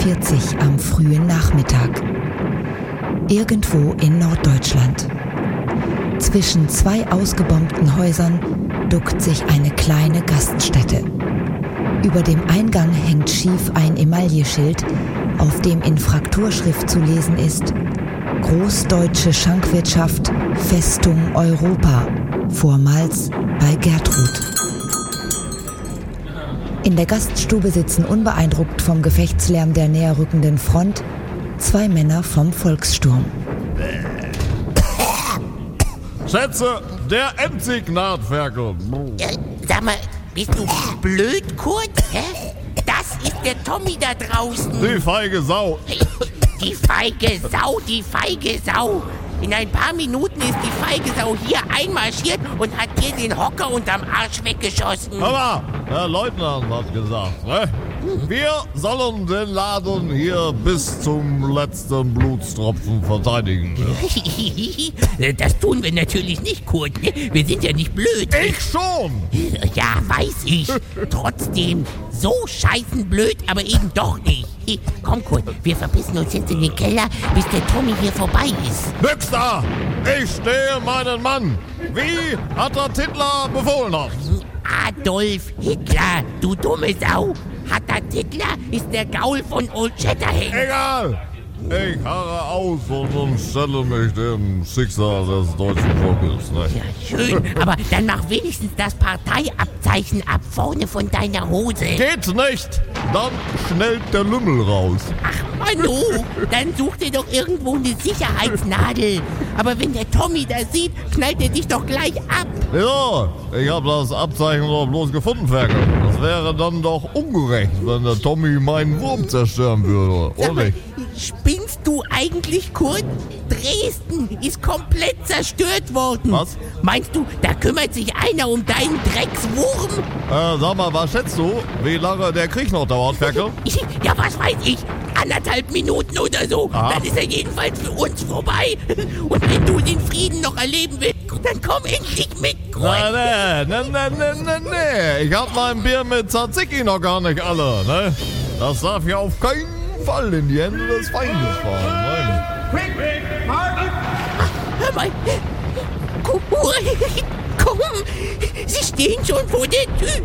19:45 am frühen Nachmittag. Irgendwo in Norddeutschland. Zwischen zwei ausgebombten Häusern duckt sich eine kleine Gaststätte. Über dem Eingang hängt schief ein Emailleschild, auf dem in Frakturschrift zu lesen ist: Großdeutsche Schankwirtschaft, Festung Europa, vormals bei Gertrud. In der Gaststube sitzen unbeeindruckt vom Gefechtslärm der näherrückenden Front zwei Männer vom Volkssturm. Schätze, der Endsignatferkel. Sag mal, bist du blöd, Kurt? Hä? Das ist der Tommy da draußen. Die feige Sau. Die feige Sau, die feige Sau. In ein paar Minuten ist die feige Sau hier einmarschiert und hat dir den Hocker unterm Arsch weggeschossen. Aber der Leutnant hat gesagt, ne? Wir sollen den Laden hier bis zum letzten Blutstropfen verteidigen. Das tun wir natürlich nicht, Kurt. Wir sind ja nicht blöd. Ich schon! Ja, weiß ich. Trotzdem, so scheißen blöd, aber eben doch nicht. Komm, Kurt, wir verbissen uns jetzt in den Keller, bis der Tommy hier vorbei ist. Nix da! Ich stehe meinen Mann! Wie hat der Titler befohlen hat? Adolf Hitler, du dumme Sau! Hatter Titler ist der Gaul von Old Shatterhand. Egal! Ich harre aus und stelle mich dem Schicksal des deutschen Volkes. Ne? Ja, schön, aber dann mach wenigstens das Parteiabzeichen ab vorne von deiner Hose. Geht nicht! Dann schnellt der Lümmel raus. Ach, Manu, dann such dir doch irgendwo eine Sicherheitsnadel. Aber wenn der Tommy das sieht, knallt er dich doch gleich ab. Ja, ich hab das Abzeichen doch bloß gefunden, Ferkel. Das wäre dann doch ungerecht, wenn der Tommy meinen Wurm zerstören würde, Sag oder mal, nicht? spinnst du eigentlich, Kurt? Dresden ist komplett zerstört worden. Was? Meinst du, da kümmert sich einer um deinen Dreckswurm? Sag mal, was schätzt du, wie lange der Krieg noch dauert, Ferkel? Ja, was weiß ich. 1,5 Minuten oder so. Aha. Dann ist er jedenfalls für uns vorbei. Und wenn du den Frieden noch erleben willst, dann komm endlich mit, Kurt. Nee. Ich hab mein Bier mit Tzatziki noch gar nicht alle, ne? Das darf ja auf keinen Fall in die Hände des Feindes fahren, nein. Hör mal. Komm, sie stehen schon vor der Tür.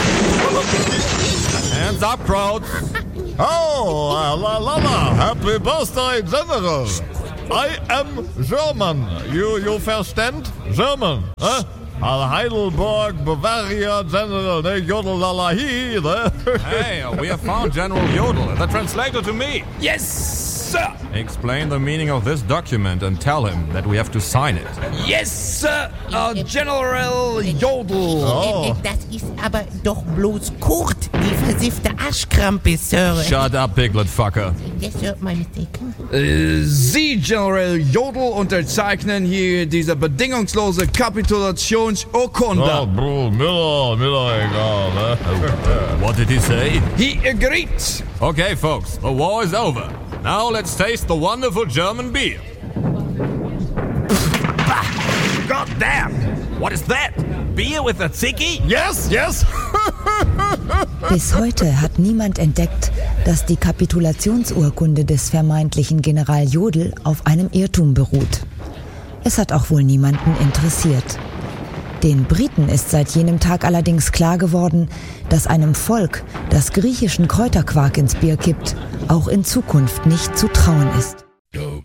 Hands up, crowd. Oh, la. Happy birthday, General. I am German. You understand? German, eh? Heidelberg, Bavaria, General, ne? Jodel-la-la-hi, ne? Hey, we have found General Jodl, the translator to me. Yes, sir. Explain the meaning of this document and tell him that we have to sign it. Yes, sir. General Jodl. Oh. Das ist aber doch bloß Kurt, die versiffte Arschkrampe, Sir. Shut up, piglet fucker. Yes, Sir, my mistake. Sie, General Jodl, unterzeichnen hier diese bedingungslose Kapitulationsurkunde. Oh, Bro, Miller, egal, ne? What did he say? He agreed. Okay, folks, the war is over. Now let's taste the wonderful German beer. God damn. What is that? Beer with tzatziki? Yes! Bis heute hat niemand entdeckt, dass die Kapitulationsurkunde des vermeintlichen General Jodl auf einem Irrtum beruht. Es hat auch wohl niemanden interessiert. Den Briten ist seit jenem Tag allerdings klar geworden, dass einem Volk, das griechischen Kräuterquark ins Bier kippt, auch in Zukunft nicht zu trauen ist.